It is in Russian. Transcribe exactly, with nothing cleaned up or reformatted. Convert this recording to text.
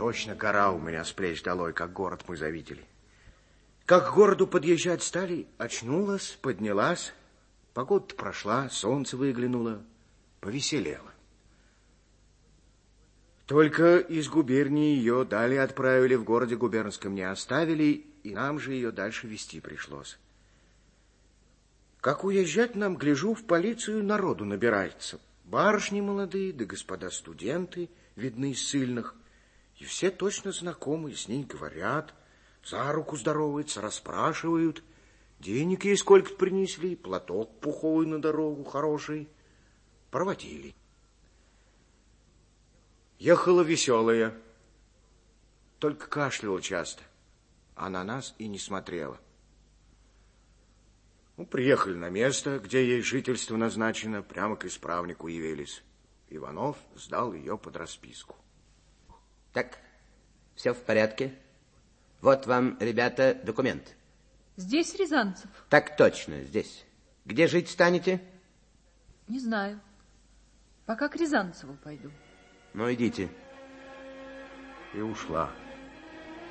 Точно гора у меня с плеч долой, как город мы завидели. Как к городу подъезжать стали, очнулась, поднялась. Погода прошла, солнце выглянуло, повеселело. Только из губернии ее далее отправили, в городе губернском не оставили, и нам же ее дальше везти пришлось. Как уезжать нам, гляжу, в полицию народу набирается. Барышни молодые, да господа студенты, видны из ссыльных. И все точно знакомые, с ней говорят, за руку здороваются, расспрашивают. Денег ей сколько-то принесли, платок пуховый на дорогу хороший. Проводили. Ехала веселая, только кашляла часто, а на нас и не смотрела. Ну, приехали на место, где ей жительство назначено, прямо к исправнику явились. Иванов сдал ее под расписку. Так, все в порядке. Вот вам, ребята, документ. Здесь Рязанцев? Так точно, здесь. Где жить станете? Не знаю. Пока к Рязанцеву пойду. Ну, идите. И ушла.